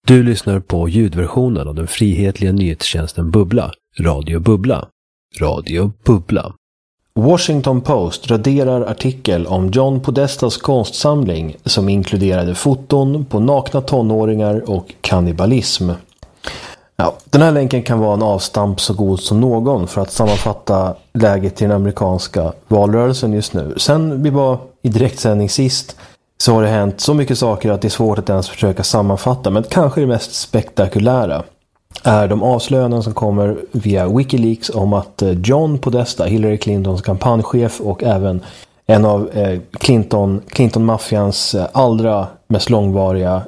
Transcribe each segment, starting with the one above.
Du lyssnar på ljudversionen av den frihetliga nyhetstjänsten Bubbla, Radio Bubbla. Radio Bubbla. Washington Post raderar artikel om John Podestas konstsamling som inkluderade foton på nakna tonåringar och kannibalism. Ja, den här länken kan vara en avstamp så god som någon för att sammanfatta läget i den amerikanska valrörelsen just nu. Sen vi var i direktsändning sist så har det hänt så mycket saker att det är svårt att ens försöka sammanfatta. Men kanske det mest spektakulära är de avslöjanden som kommer via Wikileaks om att John Podesta, Hillary Clintons kampanjchef och även en av Clinton-maffians allra mest långvariga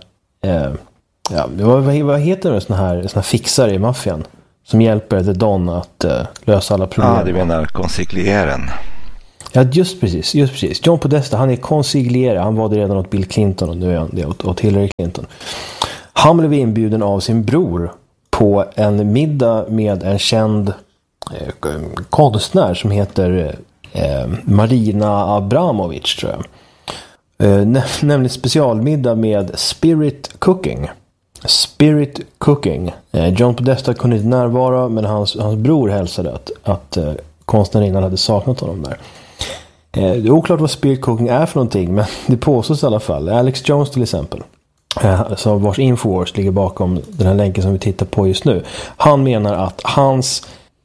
vad heter det, såna här fixare i maffian som hjälper The Don att lösa alla problem. Ja, du menar konsiglieren. Ja, just precis. John Podesta, han är konsigliere. Han var det redan åt Bill Clinton och nu är han det åt Hillary Clinton. Han blev inbjuden av sin bror på en middag med en känd konstnär som heter Marina Abramovic, tror jag. Nämligen specialmiddag med Spirit Cooking. John Podesta kunde inte närvara, men hans bror hälsade att konstnärinnan hade saknat honom där. Det är oklart vad Spirit Cooking är för någonting, men det påstås i alla fall. Alex Jones till exempel, som vars Infowars ligger bakom den här länken som vi tittar på just nu. Han menar att hans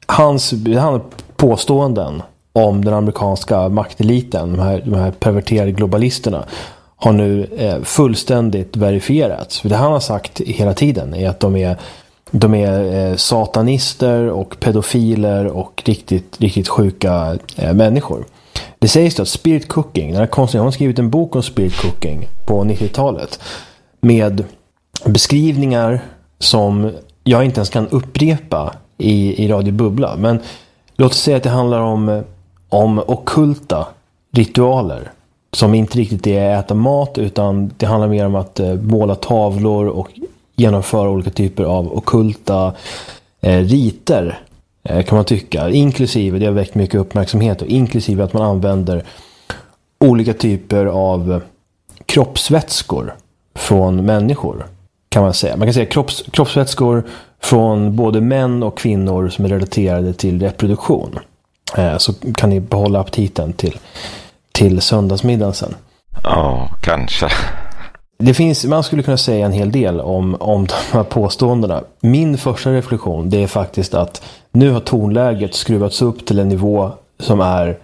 påståenden om den amerikanska makteliten, de här perverterade globalisterna, har nu fullständigt verifierats. För det han har sagt hela tiden är att de är satanister och pedofiler och riktigt sjuka människor. Det sägs då att Spirit Cooking, den här konstnären har skrivit en bok om Spirit Cooking på 90-talet med beskrivningar som jag inte ens kan upprepa i Radio Bubbla. Men låt oss säga att det handlar om ockulta ritualer som inte riktigt är att äta mat, utan det handlar mer om att måla tavlor och genomföra olika typer av ockulta riter, kan man tycka. Inklusive, det har väckt mycket uppmärksamhet, och inklusive att man använder olika typer av kroppsvätskor från människor, kan man säga. Man kan säga kroppsvätskor från både män och kvinnor som är relaterade till reproduktion. Så kan ni behålla aptiten till söndagsmiddagen sen. Ja, kanske. Man skulle kunna säga en hel del om de här påståendena. Min första reflektion, det är faktiskt att nu har tonläget skruvats upp till en nivå som är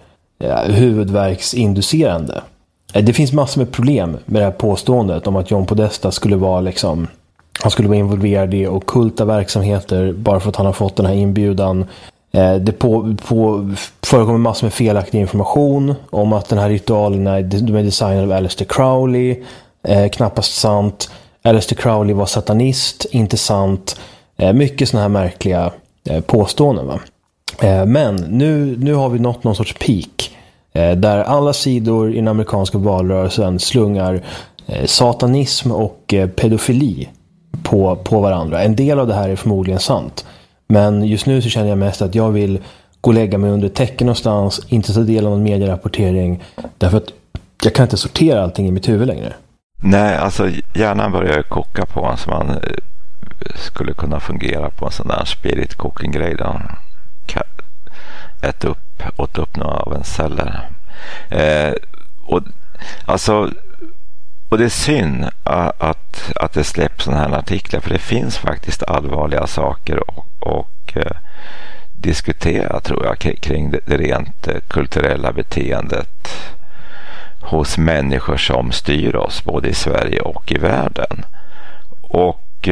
huvudvärksinducerande. Det finns massor med problem med det här påståendet om att John Podesta skulle vara han skulle vara involverad i ockulta verksamheter bara för att han har fått den här inbjudan. Det förekommer massor med felaktig information om att den här ritualen är designad av Aleister Crowley. Knappast sant. Aleister Crowley var satanist, inte sant. Mycket såna här märkliga påståenden, va? Men nu har vi nått någon sorts peak där alla sidor i den amerikanska valrörelsen slungar satanism och pedofili på varandra. En del av det här är förmodligen sant, men just nu så känner jag mest att jag vill gå och lägga mig under täcken någonstans, inte ta del av någon medierapportering, därför att jag kan inte sortera allting i mitt huvud längre. Nej, alltså hjärnan börjar koka på en, så man skulle kunna fungera på en sån där spirit cooking grej då. Åt upp några av en celler. Och det är synd att det släpps sådana här artiklar, för det finns faktiskt allvarliga saker och diskutera, tror jag, kring det rent kulturella beteendet hos människor som styr oss både i Sverige och i världen. Och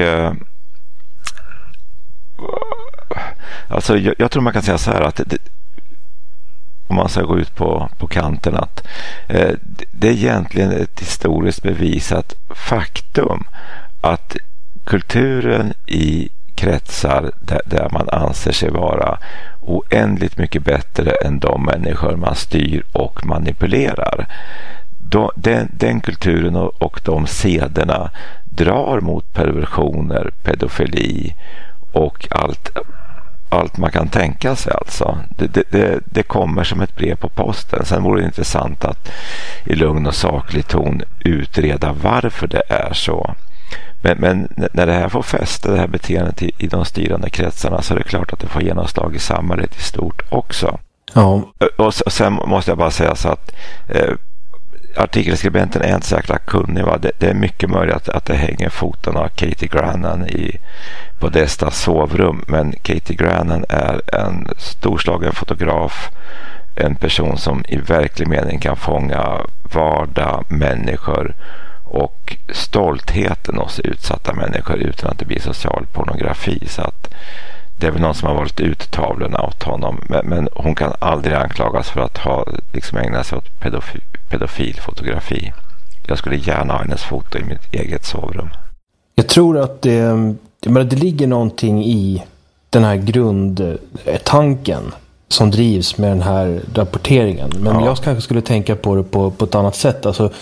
alltså jag tror man kan säga så här att om man ska gå ut på kanten, att det är egentligen ett historiskt bevisat faktum att kulturen i kretsar där man anser sig vara oändligt mycket bättre än de människor man styr och manipulerar, den kulturen och de sederna drar mot perversioner, pedofili och allt man kan tänka sig. Alltså. Det kommer som ett brev på posten. Sen vore det intressant att i lugn och saklig ton utreda varför det är så. Men när det här får fäste, det här beteendet i de styrande kretsarna, så är det klart att det får genomslag i samhället i stort också. Ja. Och sen måste jag bara säga så att artikelskribenten är inte så jäkla kunnig. Va? Det är mycket möjligt att det hänger foton av Katie Grannan i Podestas sovrum, men Katie Grannan är en storslagen fotograf, en person som i verklig mening kan fånga vardag, människor och stoltheten hos utsatta människor utan att det blir social pornografi. Så att det är väl någon som har valt ut tavlorna åt honom, men hon kan aldrig anklagas för att ha liksom ägnat sig åt pedofilfotografi. Jag skulle gärna ha hennes foto i mitt eget sovrum. Jag tror att det ligger någonting i den här grundtanken som drivs med den här rapporteringen. Men jag kanske skulle tänka på det på ett annat sätt. Alltså,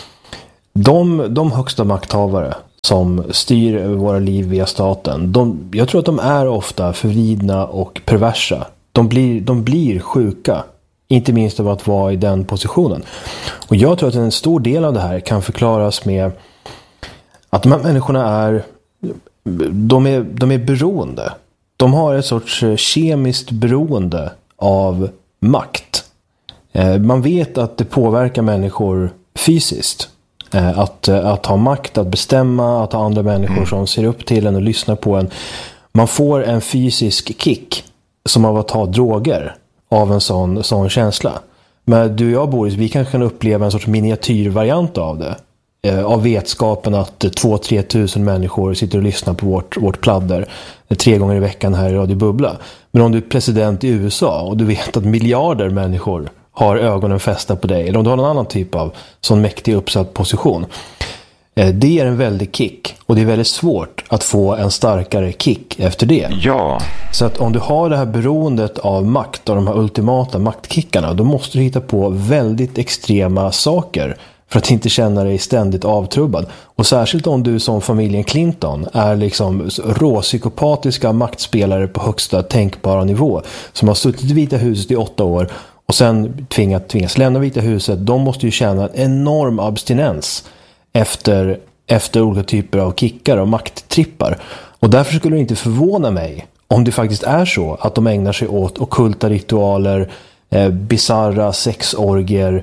de högsta makthavare som styr över våra liv via staten, jag tror att de är ofta förvridna och perversa. De blir sjuka, inte minst av att vara i den positionen. Och jag tror att en stor del av det här kan förklaras med att de här människorna de är beroende. De har ett sorts kemiskt beroende av makt. Man vet att det påverkar människor fysiskt. Att ha makt, att bestämma, att ha andra människor som ser upp till en och lyssnar på en. Man får en fysisk kick som av att ta droger av en sån känsla. Men du och jag, Boris, vi kanske kan uppleva en sorts miniatyrvariant av det. Av vetskapen att 2-3 tusen människor sitter och lyssnar på vårt pladder 3 gånger i veckan här i Radio Bubbla. Men om du är president i USA och du vet att miljarder människor har ögonen fästa på dig, eller om du har någon annan typ av sån mäktig uppsatt position, det är en väldig kick. Och det är väldigt svårt att få en starkare kick efter det. Ja. Så att om du har det här beroendet av makt och de här ultimata maktkickarna, då måste du hitta på väldigt extrema saker för att inte känna dig ständigt avtrubbad. Och särskilt om du som familjen Clinton är liksom råpsykopatiska maktspelare på högsta tänkbara nivå, som har suttit i Vita huset i 8 år och sen tvingas lämna Vita huset. De måste ju känna en enorm abstinens efter olika typer av kickar och makttrippar. Och därför skulle det inte förvåna mig om det faktiskt är så att de ägnar sig åt ockulta ritualer, bizarra sexorgier,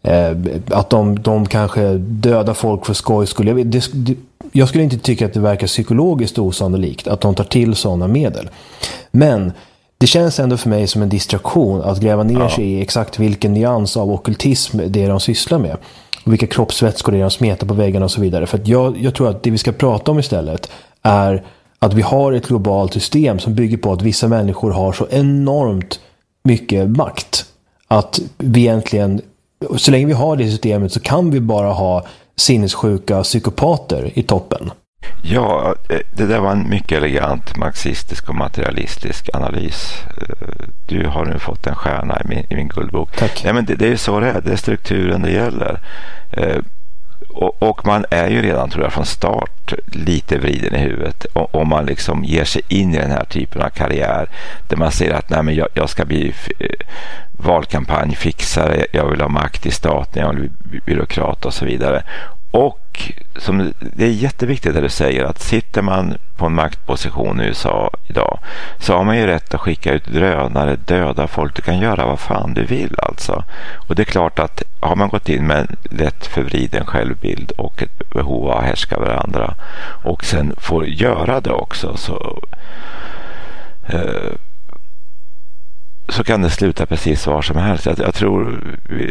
att de kanske dödar folk för skoj skulle. Jag skulle inte tycka att det verkar psykologiskt osannolikt att de tar till sådana medel. Men det känns ändå för mig som en distraktion att gräva ner sig i exakt vilken nyans av ockultism det är de sysslar med. Och vilka kroppsvätskor det är de smetar på väggarna och så vidare. För att jag tror att det vi ska prata om istället är att vi har ett globalt system som bygger på att vissa människor har så enormt mycket makt. Att vi egentligen, så länge vi har det systemet, så kan vi bara ha sinnessjuka psykopater i toppen. Ja, det där var en mycket elegant marxistisk och materialistisk analys. Du har nu fått en stjärna i min guldbok. Tack. Nej, men det är ju så det är strukturen det gäller. Och man är ju redan, tror jag, från start lite vriden i huvudet om man liksom ger sig in i den här typen av karriär där man säger att nej, men jag ska bli valkampanjfixare, jag vill ha makt i staten, jag vill bli byråkrat och så vidare. Och det är jätteviktigt att du säger att sitter man på en maktposition i USA idag, så har man ju rätt att skicka ut drönare, döda folk. Du kan göra vad fan du vill alltså. Och det är klart att har man gått in med en lätt förvriden självbild och ett behov av att härska varandra och sen får göra det också, så kan det sluta precis var som helst. Jag tror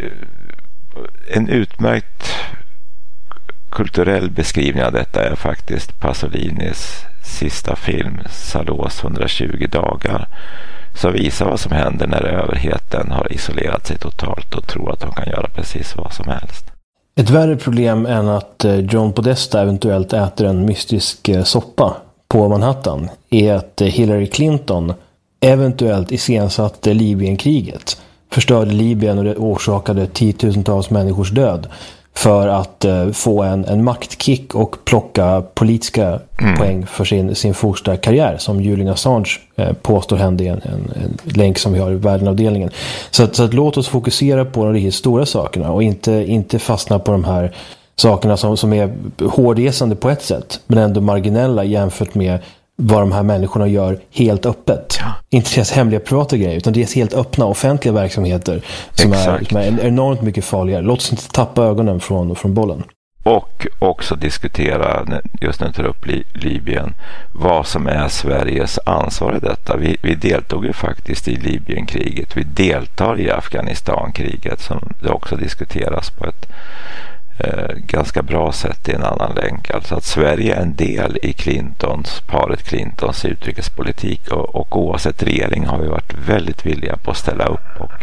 en utmärkt kulturell beskrivning av detta är faktiskt Pasolinis sista film Salos 120 dagar, som visar vad som händer när överheten har isolerat sig totalt och tror att de kan göra precis vad som helst. Ett värre problem än att John Podesta eventuellt äter en mystisk soppa på Manhattan är att Hillary Clinton eventuellt iscensatte Libyenkriget, förstörde Libyen och det orsakade 10-tusentals människors död för att få en maktkick och plocka politiska poäng för sin fortsatta karriär, som Julian Assange påstår hände i en länk som vi har i världenavdelningen. Så att låt oss fokusera på de riktigt stora sakerna och inte fastna på de här sakerna som är hårdresande på ett sätt, men ändå marginella jämfört med vad de här människorna gör helt öppet. Ja. Inte deras hemliga privata grejer, utan deras helt öppna offentliga verksamheter som är enormt mycket farligare. Låt oss inte tappa ögonen från bollen. Och också diskutera, just när du tar upp Libyen, vad som är Sveriges ansvar i detta. Vi deltog ju faktiskt i Libyenkriget. Vi deltar i Afghanistankriget, som det också diskuteras på ett ganska bra sätt i en annan länk. Alltså att Sverige är en del i paret Clintons utrikespolitik, och oavsett regering har vi varit väldigt villiga på att ställa upp och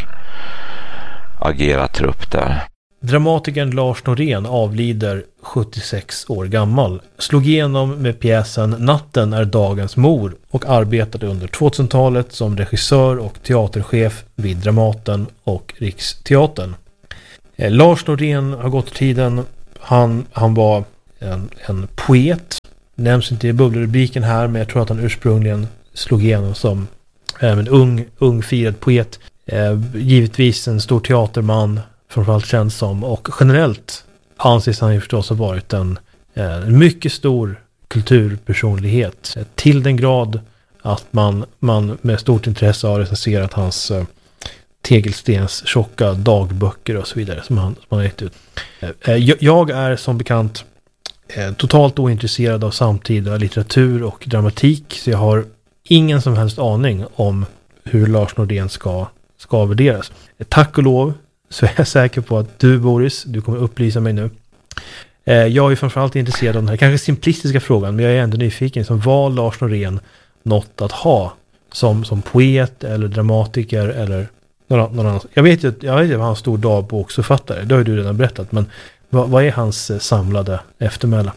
agera trupp där. Dramatikern Lars Norén avlider 76 år gammal. Slog igenom med pjäsen Natten är dagens mor och arbetade under 2000-talet som regissör och teaterchef vid Dramaten och Riksteatern. Lars Norén har gått tiden. Han var en poet. Nämns inte i bubbelrubriken här, men jag tror att han ursprungligen slog igenom som en ung firad poet. Givetvis en stor teaterman, framförallt känd som, och generellt anses han ju förstås ha varit en mycket stor kulturpersonlighet, till den grad att man med stort intresse har recenserat hans tegelstens tjocka dagböcker och så vidare som han har gett ut. Jag är som bekant totalt ointresserad av samtida litteratur och dramatik, så jag har ingen som helst aning om hur Lars Norén ska värderas. Tack och lov så är jag säker på att du, Boris, du kommer upplysa mig nu. Jag är framförallt intresserad av den här kanske simplistiska frågan, men jag är ändå nyfiken. Som var Lars Norén något att ha som poet eller dramatiker eller någon annan? Jag vet ju att han är en stor dagboksförfattare. Det har ju du redan berättat, men vad är hans samlade eftermäle?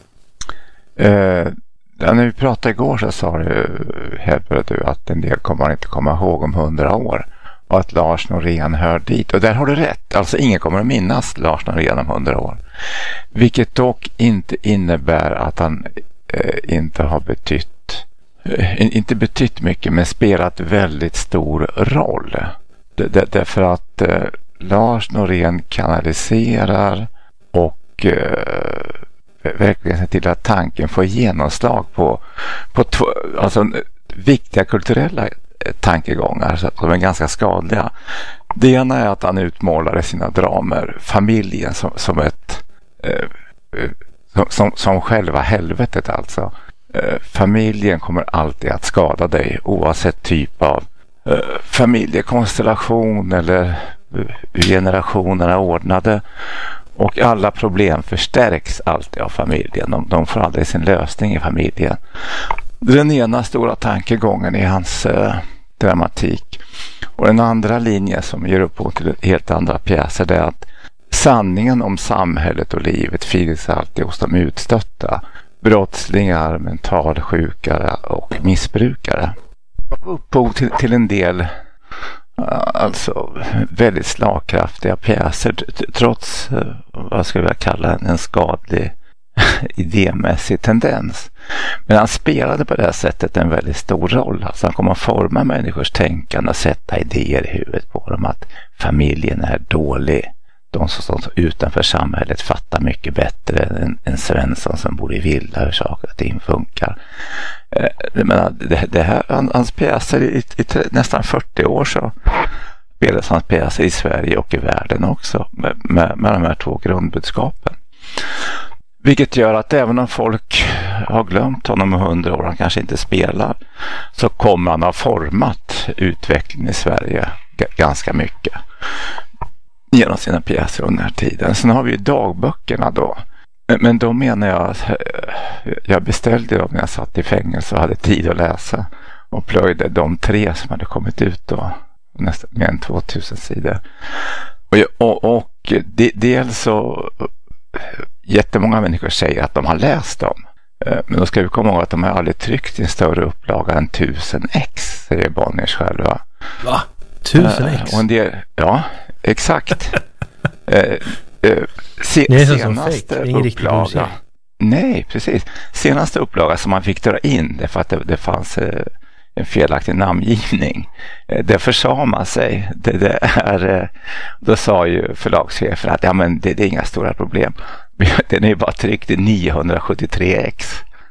När vi pratade igår så sa du att en del kommer man inte komma ihåg om 100 år. Och att Lars Norén hör dit. Och där har du rätt. Alltså ingen kommer att minnas Lars Norén om 100 år. Vilket dock inte innebär att han inte har inte betytt mycket, men spelat väldigt stor roll. Därför att Lars Norén kanaliserar och verkligen ser till att tanken får genomslag på alltså viktiga kulturella tankegångar som är ganska skadliga. Det ena är att han utmålar i sina dramer familjen som ett som själva helvetet, alltså. Familjen kommer alltid att skada dig oavsett typ av familjekonstellation eller hur generationerna ordnade, och alla problem förstärks alltid av familjen. De får aldrig sin lösning i familjen. Den ena stora tankegången i hans dramatik. Och den andra linjen som ger upphov till helt andra pjäser, det är att sanningen om samhället och livet finns alltid hos de utstötta. Brottslingar, mentalsjuka och missbrukare. Upphov till en del alltså väldigt slagkraftiga pjäser, trots vad ska jag kalla en skadlig idémässig tendens. Men han spelade på det här sättet en väldigt stor roll. Alltså han kommer att forma människors tänkande och sätta idéer i huvudet på dem, att familjen är dålig. De som står utanför samhället fattar mycket bättre än en Svensson som bor i villa hur saker och ting funkar. Det här, hans pjäser i nästan 40 år så spelades hans pjäser i Sverige och i världen också med de här två grundbudskapen. Vilket gör att även om folk har glömt honom i 100 år, han kanske inte spelar, så kommer han ha format utvecklingen i Sverige ganska mycket genom sina pjäser under den här tiden. Sen har vi ju dagböckerna då. Men då menar jag att jag beställde dem när jag satt i fängelse och hade tid att läsa, och plöjde de 3 som hade kommit ut då, nästan mer än 2000 sidor. Och dels så jättemånga människor säger att de har läst dem. Men då ska vi komma ihåg att de har aldrig tryckt i en större upplaga än 1000x, säger Bonniers själva. Va? 1000x? Och en del, ja, exakt. Senaste upplaga. Nej, precis. Senaste upplaga som man fick dra in därför att det fanns en felaktig namngivning. Det försade man sig. Då sa ju förlagschefen att ja, men det är inga stora problem. Den är bara tryckt i 973x.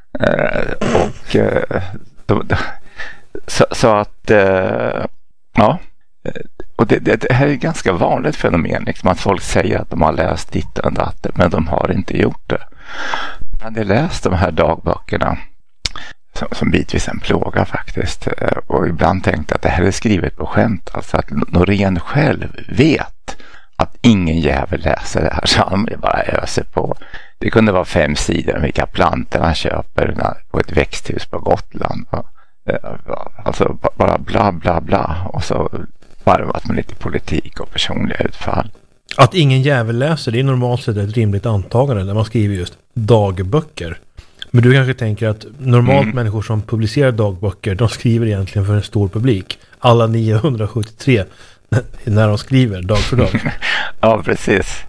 Så att ja, och det här är ett ganska vanligt fenomen, liksom, att folk säger att de har läst ditt och datt, men de har inte gjort det. Jag hade läst de här dagböckerna som bitvis en plåga faktiskt, och ibland tänkte att det här är skrivet på skämt, alltså att Norén själv vet att ingen jävel läser det här, så han bara öser på. Det kunde vara 5 sidor om vilka plantor han köper på ett växthus på Gotland. Alltså bara bla bla bla, och så varvat med lite politik och personliga utfall. Att ingen jävel läser, det är normalt sett ett rimligt antagande när man skriver just dagböcker. Men du kanske tänker att normalt människor som publicerar dagböcker, de skriver egentligen för en stor publik. Alla 973 när de skriver dag för dag. Ja, precis.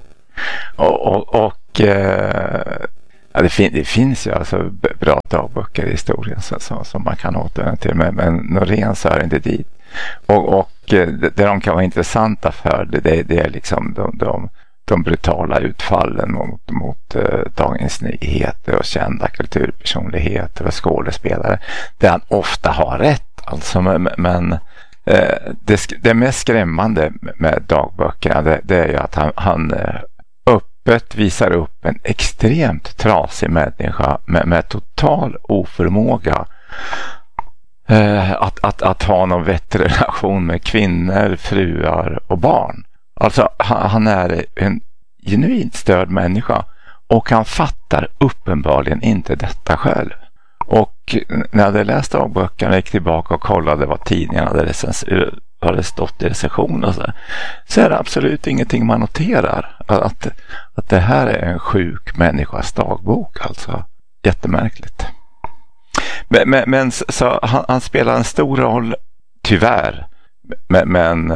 Ja, det finns ju alltså bra dagböcker i historien som man kan återvända till, men Norén så är inte dit. Och det de kan vara intressanta för, det är liksom de brutala utfallen mot Dagens Nyheter och kända kulturpersonligheter och skådespelare, där han ofta har rätt. Alltså, men det mest skrämmande med dagböckerna, det är ju att han öppet visar upp en extremt trasig människa med total oförmåga att ha någon vettig relation med kvinnor, fruar och barn. Alltså han är en genuint störd människa, och han fattar uppenbarligen inte detta själv. Och när jag hade läst dagböckerna, gick tillbaka och kollade vad tidningarna hade stått i recension och så är det absolut ingenting man noterar. Att det här är en sjuk människas dagbok, alltså. Jättemärkligt. Men så han spelar en stor roll, tyvärr. Men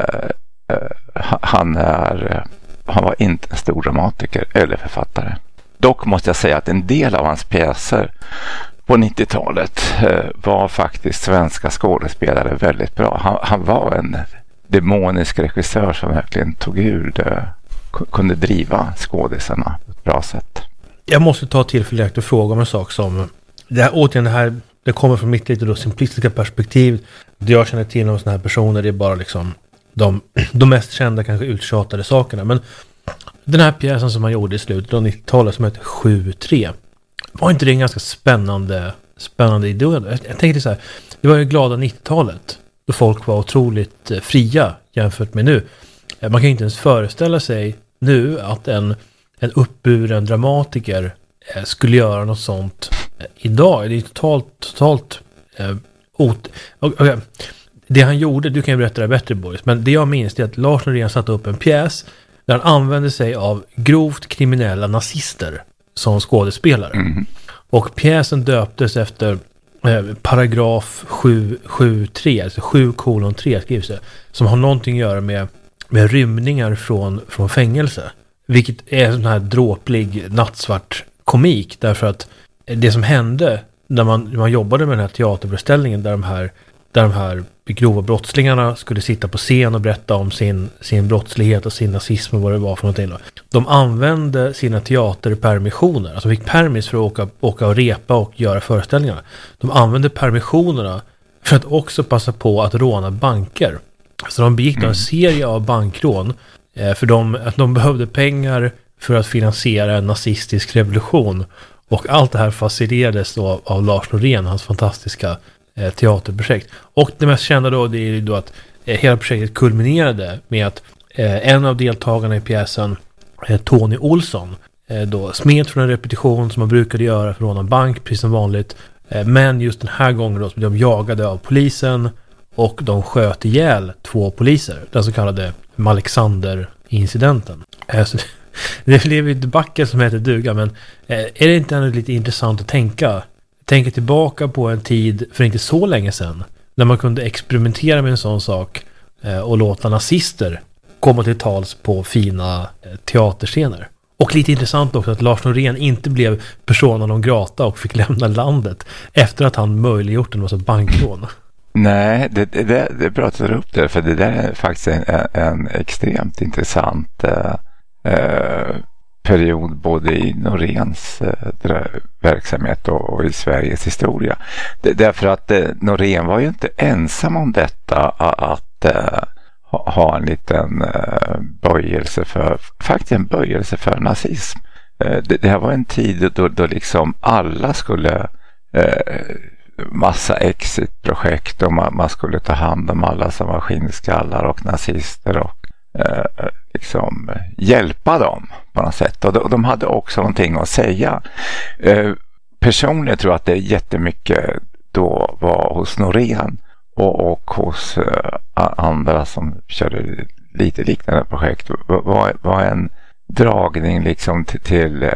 han var inte en stor dramatiker eller författare. Dock måste jag säga att en del av hans pjäser på 90-talet var faktiskt svenska skådespelare väldigt bra. Han var en demonisk regissör som verkligen kunde driva skådisarna på ett bra sätt. Jag måste ta tillfället och fråga om en sak som det kommer från mitt lite då simplistiska perspektiv. Det jag känner till om såna här personer, det är bara liksom de mest kända, kanske uttjatade sakerna. Men den här pjäsen som man gjorde i slutet av 90-talet som heter 7-3, var inte det en ganska spännande idé? Jag tänkte så här, det var ju glada 90-talet då folk var otroligt fria jämfört med nu. Man kan ju inte ens föreställa sig nu att en uppburen dramatiker skulle göra något sånt idag. Det är totalt det han gjorde, du kan ju berätta det bättre, Boris, men det jag minns är att Lars Norén satte upp en pjäs där han använde sig av grovt kriminella nazister som skådespelare. Och pjäsen döptes efter paragraf 7.3, alltså 7:3 skrivs det, som har någonting att göra med rymningar från fängelse. Vilket är en sån här dråplig nattsvart komik, därför att det som hände när man jobbade med den här teaterföreställningen där de här grova brottslingarna skulle sitta på scen och berätta om sin brottslighet och sin nazism och vad det var för någonting. De använde sina teaterpermissioner, alltså fick permis för att åka och repa och göra föreställningarna. De använde permissionerna för att också passa på att råna banker. Så de begick en serie av bankrån för att de behövde pengar för att finansiera en nazistisk revolution. Och allt det här fascinerades då av Lars Norén, hans fantastiska teaterprojekt. Och det mest kända då, det är då att hela projektet kulminerade med att en av deltagarna i pjäsen, Tony Olsson, då smet från en repetition som man brukade göra för att råna bank, precis som vanligt. Men just den här gången då så blev de jagade av polisen och de sköt ihjäl 2 poliser. Den så kallade Alexander-incidenten. Så det blev ju debacle som heter duga, men är det inte ändå lite intressant att tänka tillbaka på en tid för inte så länge sedan när man kunde experimentera med en sån sak och låta nazister komma till tals på fina teaterscener. Och lite intressant också att Lars Norén inte blev persona non grata och fick lämna landet efter att han möjliggjort en massa bankrån. Nej, det pratar upp det, för det där är faktiskt en extremt intressant period både i Noréns verksamhet och i Sveriges historia. Därför att Norén var ju inte ensam om detta, att ha en liten böjelse för nazism. Det här var en tid då liksom alla skulle massa exitprojekt och man skulle ta hand om alla som var skinnskallar och nazister och liksom hjälpa dem på något sätt. Och de hade också någonting att säga. Personligen tror jag att det jättemycket då var hos Norén och hos andra som körde lite liknande projekt var en dragning liksom till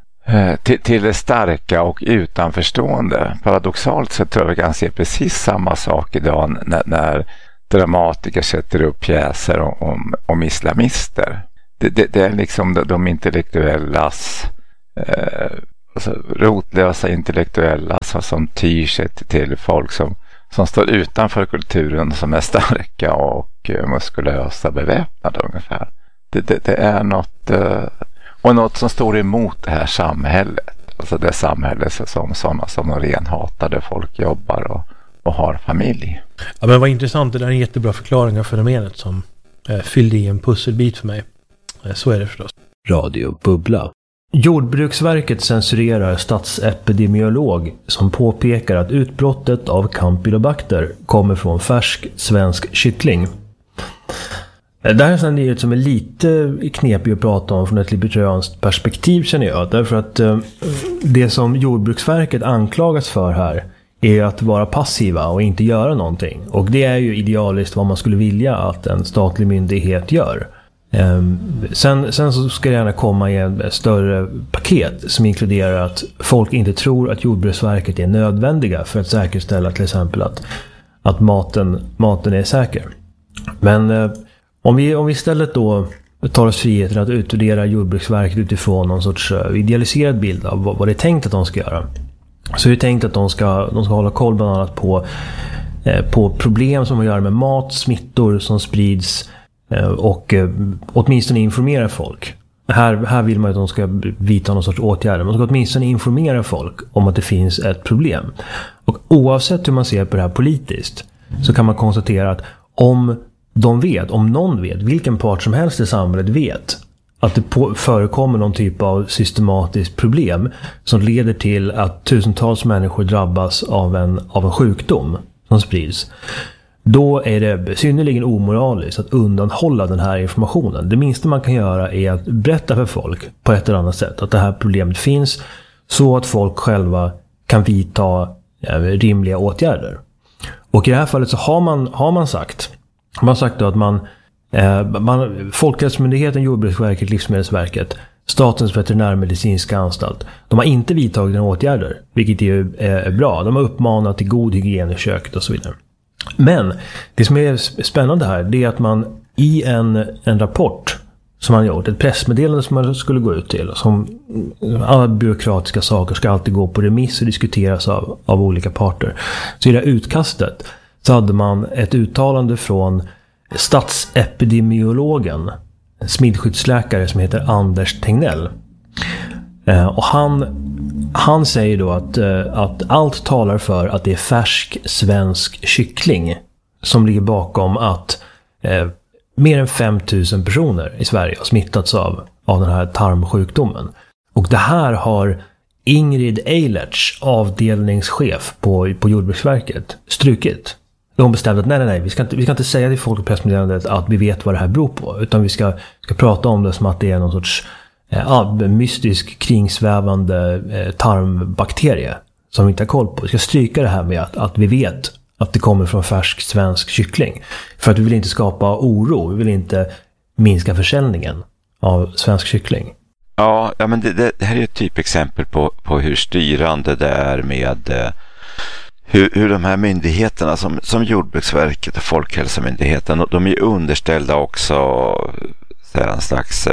det starka och utanförstående. Paradoxalt så tror jag vi kan se precis samma sak idag när dramatiker sätter upp pjäser om islamister. Det är liksom de intellektuellas alltså rotlösa intellektuella som tyr sig till folk som står utanför kulturen, som är starka och muskulösa, beväpnade ungefär. Det är något som står emot det här samhället. Alltså det samhället som sådana som Norén hatade, folk jobbar och har familj. Ja, men vad intressant, det där är en jättebra förklaring av fenomenet som fyllde i en pusselbit för mig. Så är det förstås. Radio Bubbla. Jordbruksverket censurerar statsepidemiolog som påpekar att utbrottet av Campylobacter kommer från färsk svensk kyckling. Det här är en nyhet som är lite knepig att prata om från ett libertarianskt perspektiv, känner jag. Därför att det som Jordbruksverket anklagas för här är att vara passiva och inte göra någonting. Och det är ju idealiskt vad man skulle vilja att en statlig myndighet gör. Sen så ska det gärna komma i en större paket som inkluderar att folk inte tror att Jordbruksverket är nödvändiga för att säkerställa till exempel att maten är säker. Men om vi istället då tar oss friheten att utvärdera Jordbruksverket utifrån någon sorts idealiserad bild av vad det är tänkt att de ska göra, så är det tänkt att de ska hålla koll bland annat på problem som har att göra med mat, smittor som sprids och åtminstone informera folk. Här vill man att de ska vidta någon sorts åtgärder. Man ska åtminstone informera folk om att det finns ett problem. Och oavsett hur man ser på det här politiskt så kan man konstatera att om någon vet, vilken part som helst i samhället vet att det förekommer någon typ av systematiskt problem som leder till att tusentals människor drabbas av en sjukdom som sprids, då är det synnerligen omoraliskt att undanhålla den här informationen. Det minsta man kan göra är att berätta för folk på ett eller annat sätt att det här problemet finns, så att folk själva kan vidta rimliga åtgärder. Och i det här fallet så har man sagt då att Folkhälsomyndigheten, Jordbruksverket, Livsmedelsverket, Statens veterinärmedicinska anstalt, de har inte vidtagit några åtgärder, vilket är bra. De har uppmanat till god hygien i köket och så vidare. Men det som är spännande här, det är att man i en rapport som man gjort, ett pressmeddelande som man skulle gå ut till, som alla byråkratiska saker ska alltid gå på remiss och diskuteras av olika parter. Så i det här utkastet så hade man ett uttalande från statsepidemiologen, en smittskyddsläkare som heter Anders Tegnell. Och han säger då att allt talar för att det är färsk svensk kyckling som ligger bakom att mer än 5000 personer i Sverige har smittats av den här tarmsjukdomen. Och det här har Ingrid Eilertz, avdelningschef på Jordbruksverket, strukit. De bestämde att nej, vi ska inte säga till folk i pressmeddelandet att vi vet vad det här beror på, utan vi ska prata om det som att det är någon sorts mystisk kringsvävande tarmbakterie som vi inte har koll på. Vi ska stryka det här med att vi vet att det kommer från färsk svensk kyckling. För att vi vill inte skapa oro, vi vill inte minska försäljningen av svensk kyckling. Ja, men det här är ett typexempel på hur styrande det är med hur de här myndigheterna som Jordbruksverket och Folkhälsomyndigheten, de är underställda också en slags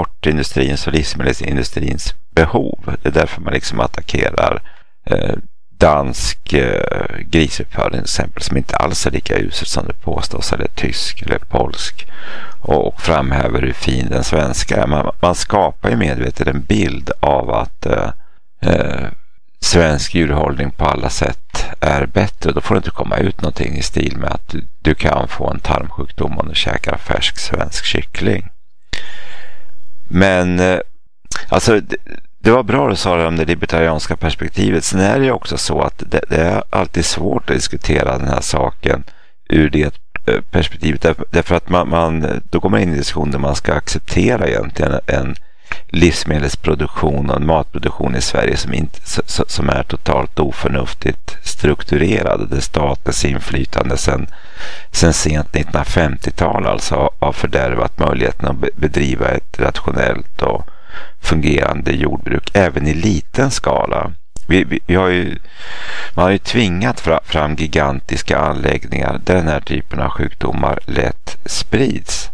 exportindustrins och livsmedelsindustrins behov. Det är därför man liksom attackerar dansk grisuppfödning till exempel, som inte alls är lika usel som det påstås, eller tysk eller polsk, och framhäver hur fin den svenska är. Man skapar ju medvetet en bild av att svensk djurhållning på alla sätt är bättre. Då får det inte komma ut någonting i stil med att du kan få en tarmsjukdom om du käkar färsk svensk kyckling. Men alltså det var bra du sa om det libertarianska perspektivet. Sen är det ju också så att det är alltid svårt att diskutera den här saken ur det perspektivet. Därför att då går man in i diskussion där man ska acceptera egentligen en livsmedelsproduktion och en matproduktion i Sverige som är totalt oförnuftigt strukturerad. Det statens inflytande sen sent 1950-tal alltså har fördärvat möjligheten att bedriva ett rationellt och fungerande jordbruk även i liten skala. Man har ju tvingat fram gigantiska anläggningar där den här typen av sjukdomar lätt sprids.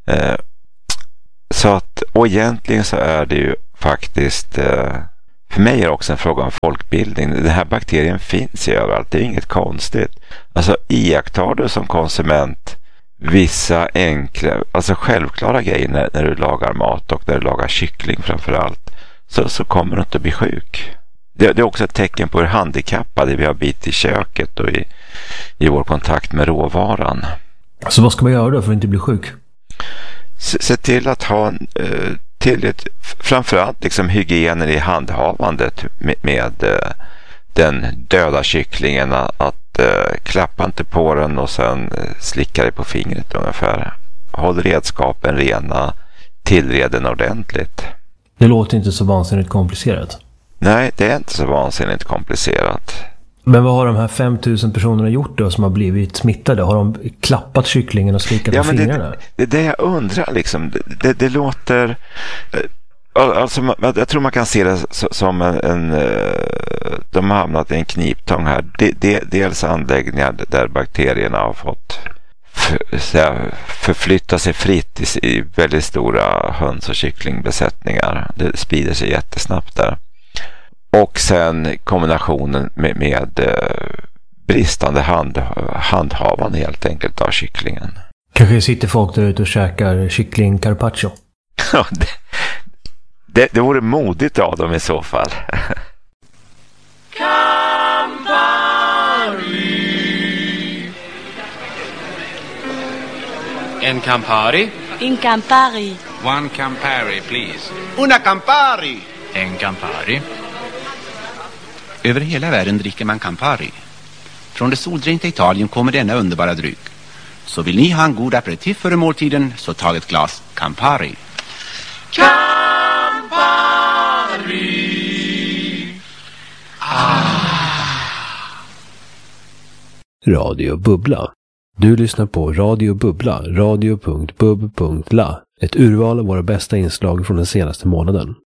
Så att, och egentligen så är det ju faktiskt, för mig är det också en fråga om folkbildning. Den här bakterien finns ju överallt, det är inget konstigt. Alltså iakttar du som konsument vissa enkla, alltså självklara grejer när du lagar mat och när du lagar kyckling framförallt, så kommer du inte att bli sjuk. Det är också ett tecken på hur handikappade vi har blivit i köket och i vår kontakt med råvaran. Så vad ska man göra då för att inte bli sjuk? Se till att ha tillit, framförallt liksom hygienen i handhavandet med den döda kycklingen, att klappa inte på den och sen slicka dig på fingret ungefär. Håll redskapen rena, tillred den ordentligt. Det låter inte så vansinnigt komplicerat. Nej, det är inte så vansinnigt komplicerat. Men vad har de här 5000 personerna gjort då som har blivit smittade? Har de klappat kycklingen och slickat på fingrarna? Det är det jag undrar liksom. Det låter... Alltså, jag tror man kan se det som de har hamnat i en kniptång här. Dels anläggningar där bakterierna har fått förflytta sig fritt i väldigt stora höns- och kycklingbesättningar. Det sprider sig jättesnabbt där. Och sen kombinationen med bristande handhavande helt enkelt av kycklingen. Kanske sitter folk där ute och käkar kyckling carpaccio. Ja, det vore modigt av dem i så fall. Campari. En Campari? In Campari. One Campari, please. Una Campari. En Campari. Över hela världen dricker man Campari. Från det soldränkta Italien kommer denna underbara dryck. Så vill ni ha en god aperitif före måltiden, så tag ett glas Campari. Campari! Radio Bubbla. Du lyssnar på Radio Bubbla, radio.bub.la. Ett urval av våra bästa inslag från den senaste månaden.